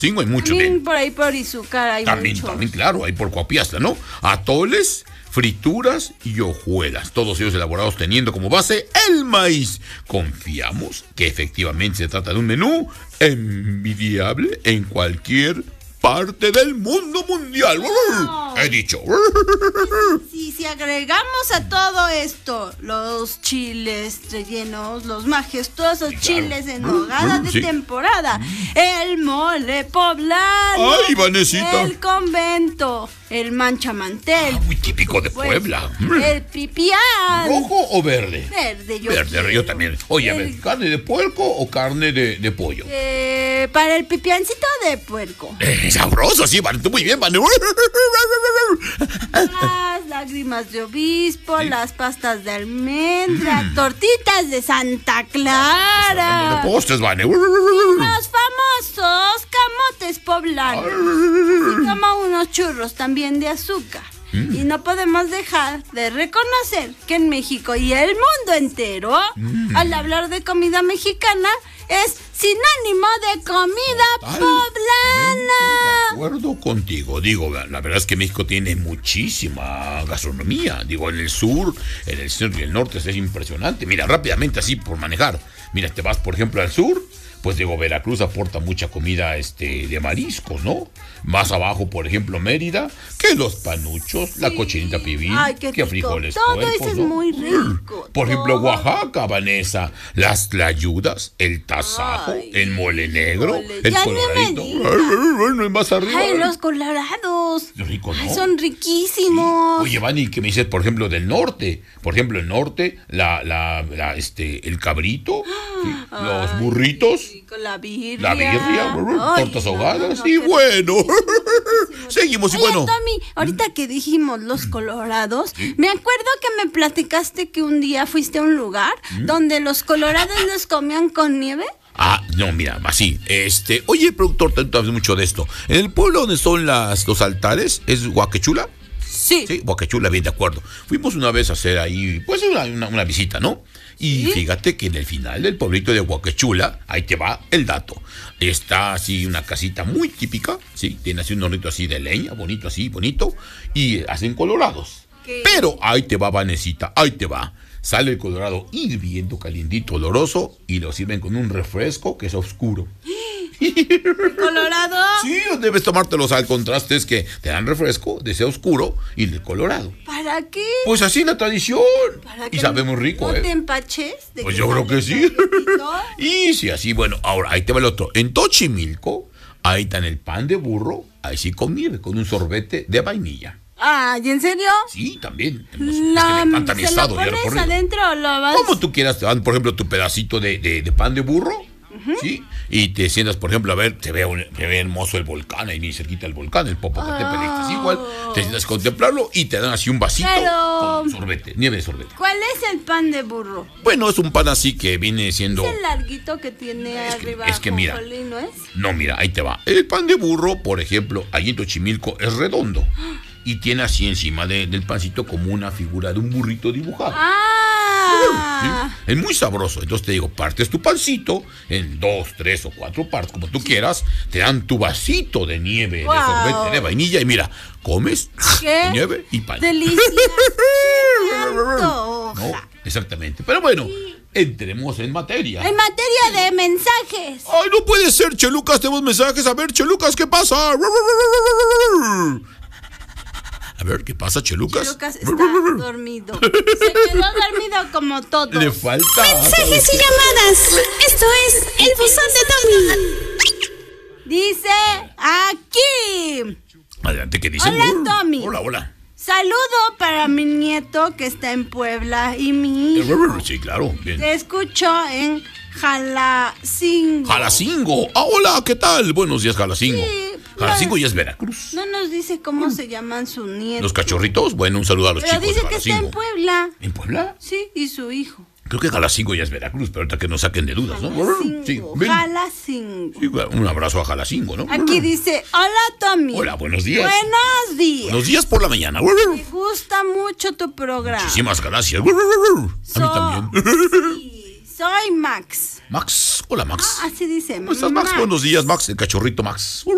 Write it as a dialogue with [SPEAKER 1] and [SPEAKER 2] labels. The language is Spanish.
[SPEAKER 1] Sí, hay mucho.
[SPEAKER 2] También por ahí por Izúcar hay mucho.
[SPEAKER 1] También, claro, hay por Coapiasta, ¿no? Atoles, frituras y hojuelas, todos ellos elaborados teniendo como base el maíz. Confiamos que efectivamente se trata de un menú envidiable en cualquier parte del mundo mundial.
[SPEAKER 2] No.
[SPEAKER 1] He dicho.
[SPEAKER 2] Si agregamos a todo esto los chiles rellenos, los majestuosos chiles en nogada de temporada, el mole poblano,
[SPEAKER 1] ¡ay, Vanesita!
[SPEAKER 2] El convento, el manchamantel,
[SPEAKER 1] muy típico de Puebla.
[SPEAKER 2] El pipián.
[SPEAKER 1] ¿Rojo o verde?
[SPEAKER 2] Verde,
[SPEAKER 1] yo también. Oye, a ver, ¿carne de puerco o carne de pollo?
[SPEAKER 2] Para el pipiancito de puerco.
[SPEAKER 1] Sabroso, sí, Vane, tú muy bien, Vane.
[SPEAKER 2] Las lágrimas de obispo, las pastas de almendra, tortitas de Santa Clara.
[SPEAKER 1] De postres, Vane.
[SPEAKER 2] Los famosos camotes poblanos. Y como unos churros también de azúcar. Y no podemos dejar de reconocer que en México y el mundo entero, al hablar de comida mexicana, es sinónimo de comida poblana.
[SPEAKER 1] De acuerdo contigo. Digo, la verdad es que México tiene muchísima gastronomía. Digo, en el sur, en el centro y el norte es impresionante. Mira, rápidamente así por manejar. Mira, te vas, por ejemplo, al sur. Pues digo, Veracruz aporta mucha comida de mariscos, ¿no? Más abajo, por ejemplo, Mérida, que los panuchos, la cochinita pibil, que frijoles
[SPEAKER 2] todo
[SPEAKER 1] puercos,
[SPEAKER 2] eso es
[SPEAKER 1] ¿no?
[SPEAKER 2] muy rico.
[SPEAKER 1] Por ejemplo, Oaxaca, Vanessa, las tlayudas, el tasajo, el mole negro, el coloradito. Más arriba.
[SPEAKER 2] Ay, los colorados.
[SPEAKER 1] Rico, ¿no?
[SPEAKER 2] Ay, son riquísimos.
[SPEAKER 1] Sí. Oye, Vani, ¿qué me dices, por ejemplo, del norte? Por ejemplo, el norte, el cabrito, los burritos.
[SPEAKER 2] Con la birria,
[SPEAKER 1] tortas ahogadas y bueno. Seguimos y
[SPEAKER 2] Oye,
[SPEAKER 1] bueno.
[SPEAKER 2] Tommy, ahorita que dijimos los colorados, me acuerdo que me platicaste que un día fuiste a un lugar donde los colorados los comían con nieve.
[SPEAKER 1] No, mira, así, oye, productor, tú sabes mucho de esto. En el pueblo donde son los altares, ¿es Huaquechula?
[SPEAKER 2] Sí.
[SPEAKER 1] Sí, Huaquechula, bien, de acuerdo. Fuimos una vez a hacer ahí, pues, una visita, ¿no? Y fíjate que en el final del pueblito de Huaquechula, ahí te va el dato. Está así una casita muy típica, ¿sí? Tiene así un hornito así de leña, bonito, y hacen colorados. ¿Qué? Pero ahí te va, Vanesita, ahí te va. Sale el colorado hirviendo, calientito, oloroso, y lo sirven con un refresco que es oscuro.
[SPEAKER 2] ¿El colorado?
[SPEAKER 1] Sí, debes tomártelos al contraste, es que te dan refresco de ese oscuro y el colorado.
[SPEAKER 2] ¿Para qué?
[SPEAKER 1] Pues así la tradición. Y sabe muy rico,
[SPEAKER 2] ¿no te empaches?
[SPEAKER 1] Pues yo creo que sí. Y sí, así, bueno, ahora ahí te va el otro. En Tochimilco, ahí está en el pan de burro, ahí sí con nieve, con un sorbete de vainilla.
[SPEAKER 2] ¿Y en serio?
[SPEAKER 1] Sí, también. Es que me encanta mi estado.
[SPEAKER 2] ¿Se lo pones adentro o lo vas?
[SPEAKER 1] Como tú quieras, te dan, por ejemplo, tu pedacito de pan de burro, ¿sí? Y te sientas, por ejemplo, a ver, te ve hermoso el volcán, ahí ni cerquita el volcán, el Popocatépetl, así igual, te sientas a contemplarlo y te dan así un vasito con sorbete, nieve de sorbete.
[SPEAKER 2] ¿Cuál es el pan de burro?
[SPEAKER 1] Bueno, es un pan así que viene siendo...
[SPEAKER 2] ¿Es el larguito que tiene arriba?
[SPEAKER 1] Es que mira,
[SPEAKER 2] ¿no es?
[SPEAKER 1] No, mira, ahí te va. El pan de burro, por ejemplo, allí en Tochimilco es redondo. Y tiene así encima del pancito como una figura de un burrito dibujado. ¿Sí? Es muy sabroso. Entonces te digo, partes tu pancito en 2, 3 o 4 partes, como tú quieras. Te dan tu vasito de nieve, de sorbete, de vainilla. Y mira, comes nieve y pan.
[SPEAKER 2] ¡Delicioso!
[SPEAKER 1] No, exactamente. Pero bueno, entremos en materia.
[SPEAKER 2] En materia de mensajes.
[SPEAKER 1] ¡Ay, no puede ser, Chelucas! Tenemos mensajes. A ver, Chelucas, ¿qué pasa? A ver, ¿qué pasa, Chelucas?
[SPEAKER 2] Chelucas está dormido. Se quedó dormido como todos.
[SPEAKER 1] Le falta...
[SPEAKER 3] Mensajes y llamadas. Esto es el buzón de Tommy.
[SPEAKER 2] Dice aquí.
[SPEAKER 1] Adelante, ¿qué dice?
[SPEAKER 2] Hola, Tommy.
[SPEAKER 1] Hola.
[SPEAKER 2] Saludo para mi nieto que está en Puebla y mi hijo.
[SPEAKER 1] Sí, claro. Bien.
[SPEAKER 2] Te escucho en Jalacingo.
[SPEAKER 1] Jalacingo. Hola, ¿qué tal? Buenos días, Jalacingo.
[SPEAKER 2] Sí.
[SPEAKER 1] Jalacingo ya es Veracruz.
[SPEAKER 2] No nos dice cómo se llaman sus nietos.
[SPEAKER 1] ¿Los cachorritos? Bueno, un saludo a los chicos de
[SPEAKER 2] Pero dice
[SPEAKER 1] Jalacingo.
[SPEAKER 2] que está en Puebla.
[SPEAKER 1] ¿En Puebla?
[SPEAKER 2] Sí, y su hijo.
[SPEAKER 1] Creo que Jalacingo ya es Veracruz, pero ahorita que nos saquen de dudas, ¿no?
[SPEAKER 2] Jalacingo.
[SPEAKER 1] Sí,
[SPEAKER 2] Jalacingo.
[SPEAKER 1] Sí, un abrazo a Jalacingo, ¿no?
[SPEAKER 2] Aquí dice, hola, Tommy.
[SPEAKER 1] Hola, buenos días.
[SPEAKER 2] Buenos días.
[SPEAKER 1] Buenos días por la mañana.
[SPEAKER 2] Me gusta mucho tu programa.
[SPEAKER 1] Muchísimas gracias. A mí también.
[SPEAKER 2] Sí, soy Max.
[SPEAKER 1] Max, hola Max.
[SPEAKER 2] Así dice.
[SPEAKER 1] ¿Cómo estás, Max? Buenos días, Max, el cachorrito Max.